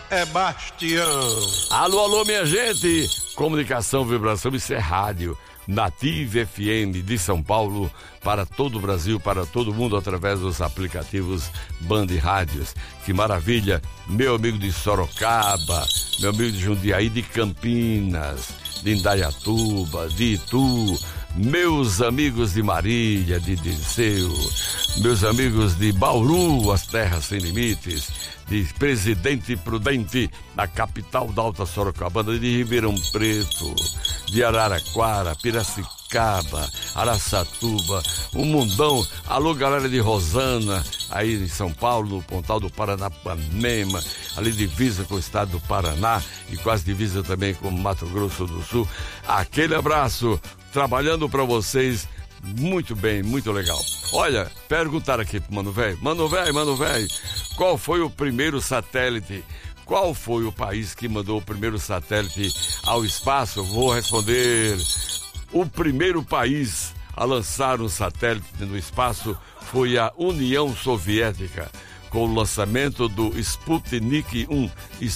é Bastião. Alô, alô, minha gente. Comunicação, vibração, isso é rádio. Native FM de São Paulo para todo o Brasil, para todo mundo através dos aplicativos Band Rádios. Que maravilha, meu amigo de Sorocaba, meu amigo de Jundiaí, de Campinas, de Indaiatuba, de Itu, meus amigos de Marília, de Dirceu, meus amigos de Bauru, as terras sem limites, de Presidente Prudente, da capital da Alta Sorocabana, de Ribeirão Preto, de Araraquara, Piracicaba, Araçatuba, um mundão. Alô, galera de Rosana, aí em São Paulo, no Pontal do Paranapanema, ali divisa com o estado do Paraná e quase divisa também com Mato Grosso do Sul. Aquele abraço, trabalhando para vocês. Muito bem, muito legal. Olha, perguntaram aqui pro Mano Velho, qual foi o primeiro satélite? Qual foi o país que mandou o primeiro satélite ao espaço? Vou responder. O primeiro país a lançar um satélite no espaço foi a União Soviética, com o lançamento do Sputnik 1,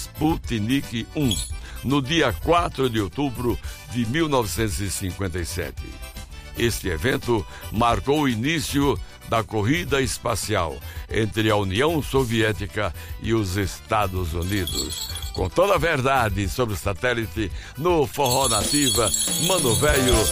no dia 4 de outubro de 1957. Este evento marcou o início da corrida espacial entre a União Soviética e os Estados Unidos. Com toda a verdade sobre o satélite, no Forró Nativa, Mano Velho